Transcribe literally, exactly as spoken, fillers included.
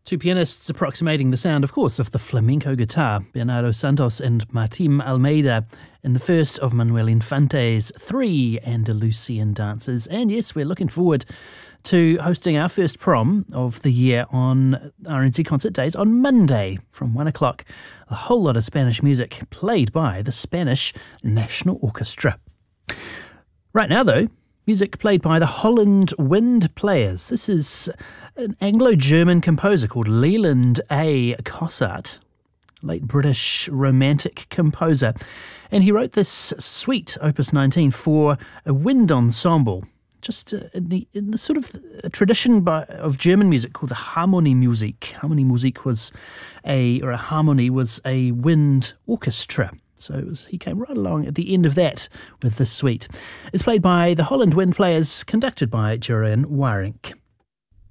Two pianists approximating the sound, of course, of the flamenco guitar, Bernardo Santos and Martim Almeida, in the first of Manuel Infante's three Andalusian dances. And yes, we're looking forward to hosting our first prom of the year on R N Z Concert Days on Monday from one o'clock. A whole lot of Spanish music played by the Spanish National Orchestra. Right now, though, music played by the Holland Wind Players. This is an Anglo-German composer called Leland A. Cossart, late British romantic composer. And he wrote this suite, Opus nineteen, for a wind ensemble, just uh, in, the, in the sort of a tradition by, of German music called the Harmoniemusik. Harmoniemusik was a, or a harmony was a wind orchestra. So it was, he came right along at the end of that with this suite. It's played by the Holland Wind Players, conducted by Joran Warink.